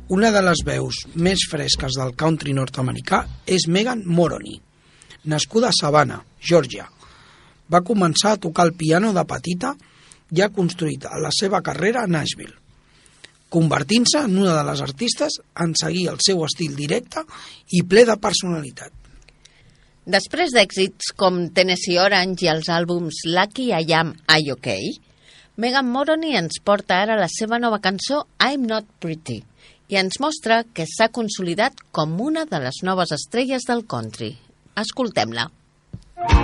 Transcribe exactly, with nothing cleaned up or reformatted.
Una de les veus més fresques del country nord-americà és Megan Moroney. Nascuda a Savannah, Georgia, va començar a tocar el piano de petita i ha construït la seva carrera a Nashville, convertint-se en una de les artistes en seguir el seu estil directe i ple de personalitat. Després d'èxits com Tennessee Orange i els àlbums Lucky I Am I OK, Megan Moroney ens porta ara la seva nova cançó I'm Not Pretty i ens mostra que s'ha consolidat com una de les noves estrelles del country. Escoltem-la.